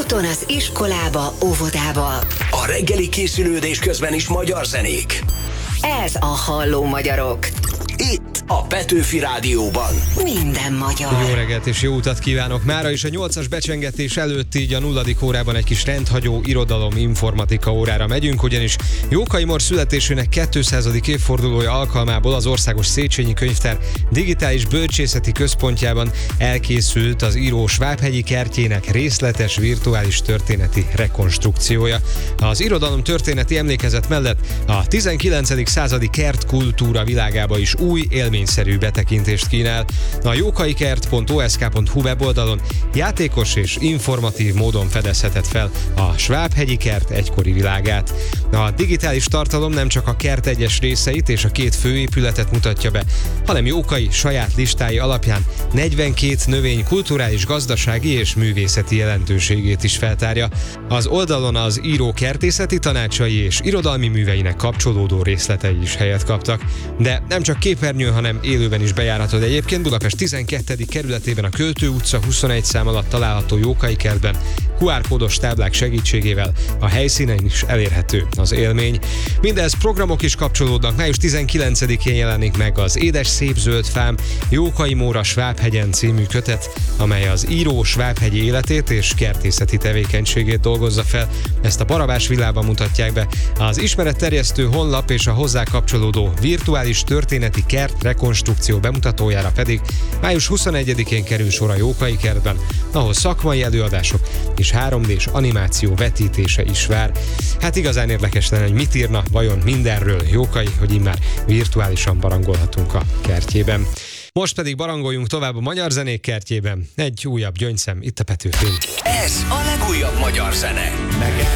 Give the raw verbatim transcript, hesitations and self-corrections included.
Úton az iskolába, óvodába. A reggeli készülődés közben is magyar zenék. Ez a Halló Magyarok. Itt a Petőfi Rádióban. Minden magyar. Jó reggelt és jó utat kívánok! Mára is a nyolcas becsengetés előtt, így a nulladik órában egy kis rendhagyó irodalom informatika órára megyünk, ugyanis Jókai Mór születésének kétszázadik évfordulója alkalmából az Országos Széchenyi Könyvtár digitális bölcsészeti központjában elkészült az író Svábhegyi kertjének részletes virtuális történeti rekonstrukciója. Az irodalom történeti emlékezet mellett a tizenkilencedik századi kertkultúra világába is új, élményszerű betekintést kínál. A jókaikert pont o s k pont h u weboldalon játékos és informatív módon fedezheted fel a Svábhegyi kert egykori világát. A digitális tartalom nem csak a kert egyes részeit és a két főépületet mutatja be, hanem Jókai saját listái alapján negyvenkét növény kulturális, gazdasági és művészeti jelentőségét is feltárja. Az oldalon az író kertészeti tanácsai és irodalmi műveinek kapcsolódó részletei is helyet kaptak. De nem csak képernyőn, hanem élőben is bejárhatod egyébként. Budapest tizenkettedik kerületében a Költő utca huszonegy szám alatt található Jókai kertben kú ár kódos táblák segítségével a helyszínen is elérhető az élmény. Mindez programok is kapcsolódnak. május tizenkilencedikén jelenik meg az Édes szép zöld fám Jókai Mór a Svábhegyen című kötet, amely az író svábhegyi életét és kertészeti tevékenységét dolgozza fel. Ezt a Barabás villában mutatják be. Az ismeretterjesztő honlap és a hozzá kapcsolódó virtuális történeti kert rekonstrukció bemutatójára pedig május huszonegyedikén kerül sor a Jókai kertben, ahol szakmai előadások és három dés animáció vetítése is vár. Hát igazán érdekes lenne, hogy mit írna vajon mindenről Jókai, hogy immár virtuálisan barangolhatunk a kertjében. Most pedig barangoljunk tovább a magyar zenék kertjében. Egy újabb gyöngyszem itt a Petőfin. Ez a legújabb magyar zene. Meg